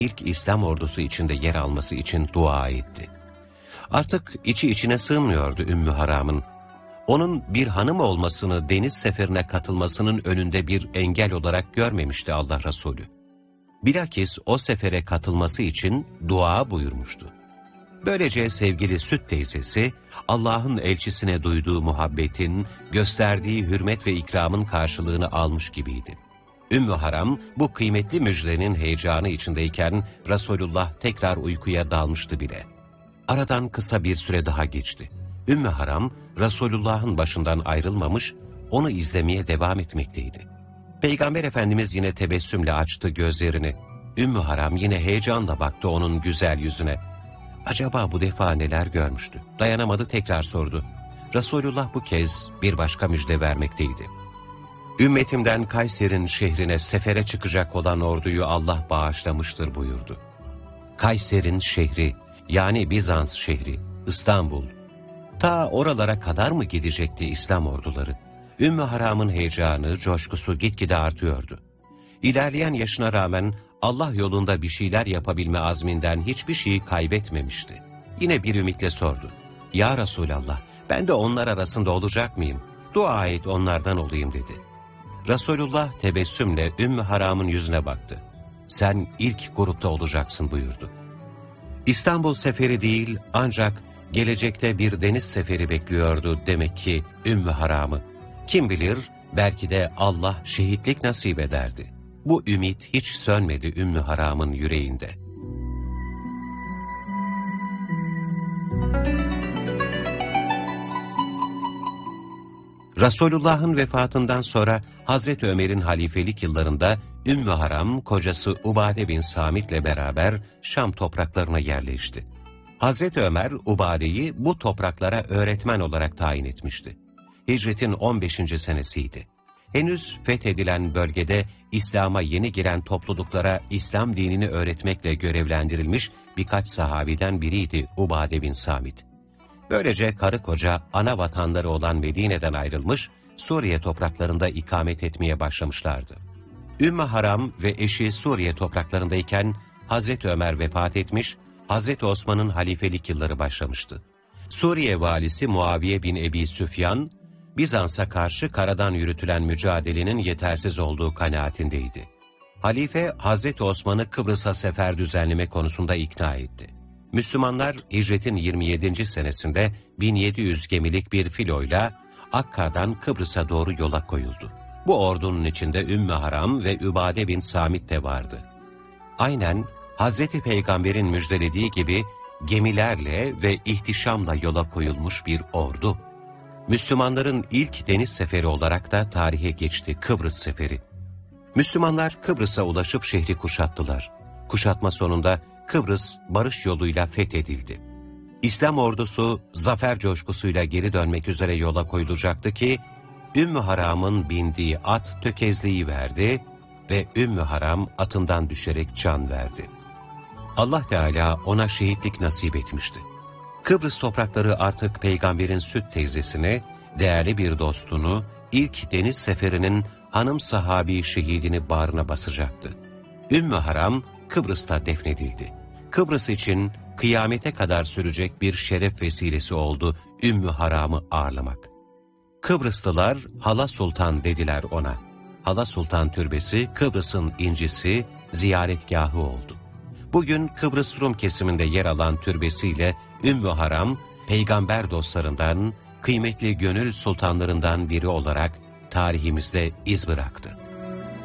ilk İslam ordusu içinde yer alması için dua etti. Artık içi içine sığmıyordu Ümmü Haram'ın. Onun bir hanım olmasını, deniz seferine katılmasının önünde bir engel olarak görmemişti Allah Resulü. Bilakis o sefere katılması için dua buyurmuştu. Böylece sevgili süt teyzesi, Allah'ın elçisine duyduğu muhabbetin, gösterdiği hürmet ve ikramın karşılığını almış gibiydi. Ümmü Haram bu kıymetli müjdenin heyecanı içindeyken Resulullah tekrar uykuya dalmıştı bile. Aradan kısa bir süre daha geçti. Ümmü Haram, Resulullah'ın başından ayrılmamış, onu izlemeye devam etmekteydi. Peygamber Efendimiz yine tebessümle açtı gözlerini. Ümmü Haram yine heyecanla baktı onun güzel yüzüne. Acaba bu defa neler görmüştü? Dayanamadı, tekrar sordu. Resulullah bu kez bir başka müjde vermekteydi. Ümmetimden Kayser'in şehrine sefere çıkacak olan orduyu Allah bağışlamıştır buyurdu. Kayser'in şehri, yani Bizans şehri, İstanbul. Ta oralara kadar mı gidecekti İslam orduları? Ümmü Haram'ın heyecanı, coşkusu gitgide artıyordu. İlerleyen yaşına rağmen Allah yolunda bir şeyler yapabilme azminden hiçbir şeyi kaybetmemişti. Yine bir ümitle sordu. Ya Resulallah, ben de onlar arasında olacak mıyım? Dua et onlardan olayım dedi. Resulullah tebessümle Ümmü Haram'ın yüzüne baktı. Sen ilk grupta olacaksın buyurdu. İstanbul seferi değil, ancak gelecekte bir deniz seferi bekliyordu demek ki Ümmü Haram'ı. Kim bilir, belki de Allah şehitlik nasip ederdi. Bu ümit hiç sönmedi Ümmü Haram'ın yüreğinde. Resulullah'ın vefatından sonra Hazreti Ömer'in halifelik yıllarında Ümmü Haram kocası Ubade bin Samit'le beraber Şam topraklarına yerleşti. Hazreti Ömer Ubade'yi bu topraklara öğretmen olarak tayin etmişti. Hicretin 15. senesiydi. Henüz fethedilen bölgede İslam'a yeni giren topluluklara İslam dinini öğretmekle görevlendirilmiş birkaç sahabiden biriydi Ubade bin Samit. Böylece karı koca ana vatanları olan Medine'den ayrılmış, Suriye topraklarında ikamet etmeye başlamışlardı. Ümmü Haram ve eşi Suriye topraklarındayken Hazreti Ömer vefat etmiş, Hazreti Osman'ın halifelik yılları başlamıştı. Suriye valisi Muaviye bin Ebi Süfyan, Bizans'a karşı karadan yürütülen mücadelenin yetersiz olduğu kanaatindeydi. Halife, Hazreti Osman'ı Kıbrıs'a sefer düzenleme konusunda ikna etti. Müslümanlar hicretin 27. senesinde 1700 gemilik bir filoyla Akka'dan Kıbrıs'a doğru yola koyuldu. Bu ordunun içinde Ümmü Haram ve Übade bin Samit de vardı. Aynen Hazreti Peygamber'in müjdelediği gibi gemilerle ve ihtişamla yola koyulmuş bir ordu. Müslümanların ilk deniz seferi olarak da tarihe geçti Kıbrıs seferi. Müslümanlar Kıbrıs'a ulaşıp şehri kuşattılar. Kuşatma sonunda Kıbrıs barış yoluyla fethedildi. İslam ordusu zafer coşkusuyla geri dönmek üzere yola koyulacaktı ki Ümmü Haram'ın bindiği at tökezleyiverdi ve Ümmü Haram atından düşerek can verdi. Allah Teala ona şehitlik nasip etmişti. Kıbrıs toprakları artık Peygamber'in süt teyzesini, değerli bir dostunu, ilk deniz seferinin hanım sahabi şehidini bağrına basacaktı. Ümmü Haram Kıbrıs'ta defnedildi. Kıbrıs için kıyamete kadar sürecek bir şeref vesilesi oldu Ümmü Haram'ı ağırlamak. Kıbrıslılar Hala Sultan dediler ona. Hala Sultan türbesi Kıbrıs'ın incisi, ziyaretgahı oldu. Bugün Kıbrıs Rum kesiminde yer alan türbesiyle Ümmü Haram, peygamber dostlarından, kıymetli gönül sultanlarından biri olarak tarihimizde iz bıraktı.